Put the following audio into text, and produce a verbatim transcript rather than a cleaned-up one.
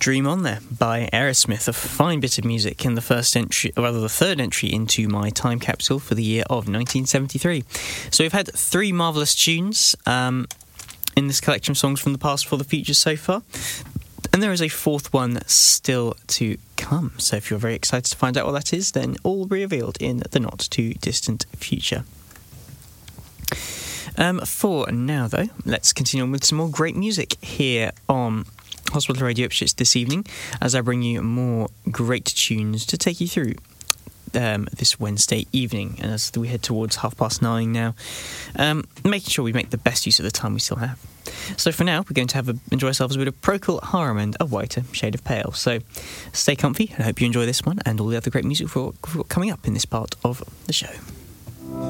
Dream On there by Aerosmith, a fine bit of music, and the first entry, or rather the third entry into my time capsule for the year of nineteen seventy-three. So we've had three marvellous tunes um, in this collection of songs from the past for the future so far, and there is a fourth one still to come. So if you're very excited to find out what that is, then all will be revealed in the not too distant future. Um, for now, though, let's continue on with some more great music here on Hospital Radio Ipswich this evening, as I bring you more great tunes to take you through um, this Wednesday evening. And as we head towards half past nine now, um, making sure we make the best use of the time we still have. So for now, we're going to have a, enjoy ourselves a bit of Procol Harum and A Whiter Shade of Pale. So stay comfy, and I hope you enjoy this one and all the other great music for, for coming up in this part of the show.